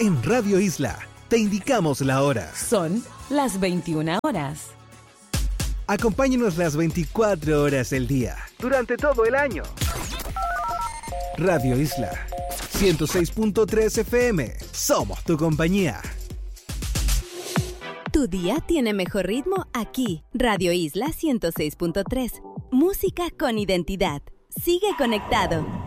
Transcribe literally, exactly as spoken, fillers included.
En Radio Isla te indicamos la hora. Son las veintiuna horas. Acompáñanos las veinticuatro horas del día, durante todo el año. Radio Isla, ciento seis punto tres F M. Somos tu compañía. Tu día tiene mejor ritmo aquí. Radio Isla ciento seis punto tres. Música con identidad. Sigue conectado.